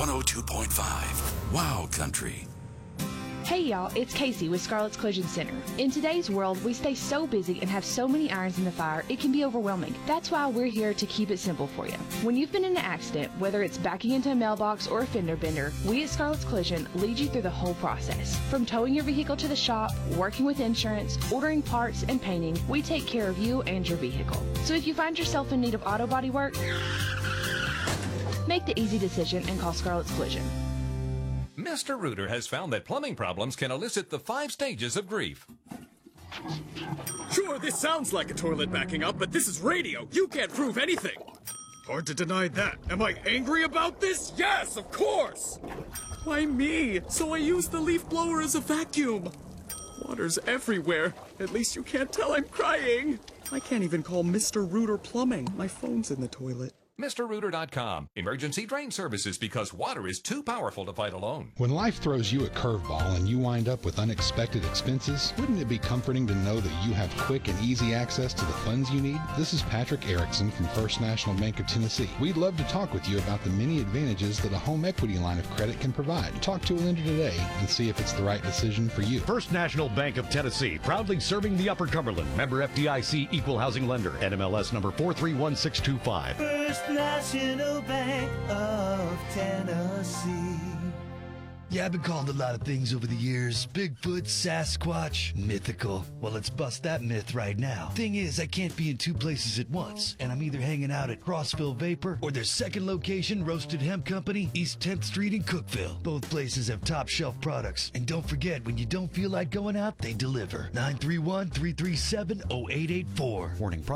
102.5. Wow Country. Hey y'all, it's Casey with Scarlett's Collision Center. In today's world, we stay so busy and have so many irons in the fire, it can be overwhelming. That's why we're here to keep it simple for you. When you've been in an accident, whether it's backing into a mailbox or a fender bender, we at Scarlett's Collision lead you through the whole process. From towing your vehicle to the shop, working with insurance, ordering parts, and painting, we take care of you and your vehicle. So if you find yourself in need of auto body work, make the easy decision and call Scarlett's Collision. Mr. Rooter has found that plumbing problems can elicit the 5 stages of grief. Sure, this sounds like a toilet backing up, but this is radio. You can't prove anything. Hard to deny that. Am I angry about this? Yes, of course. Why me? So I use the leaf blower as a vacuum. Water's everywhere. At least you can't tell I'm crying. I can't even call Mr. Rooter Plumbing. My phone's in the toilet. MrRooter.com. Emergency drain services because water is too powerful to fight alone. When life throws you a curveball and you wind up with unexpected expenses, wouldn't it be comforting to know that you have quick and easy access to the funds you need? This is Patrick Erickson from First National Bank of Tennessee. We'd love to talk with you about the many advantages that a home equity line of credit can provide. Talk to a lender today and see if it's the right decision for you. First National Bank of Tennessee, proudly serving the Upper Cumberland. Member FDIC, equal housing lender. NMLS number 431625. First National Bank of Tennessee. Yeah, I've been called a lot of things over the years. Bigfoot, Sasquatch, mythical. Well, let's bust that myth right now. Thing is, I can't be in 2 places at once, and I'm either hanging out at Crossville Vapor or their second location, Roasted Hemp Company, East 10th Street in Cookville. Both places have top shelf products. And don't forget, when you don't feel like going out, they deliver. 931-337-0884. Warning.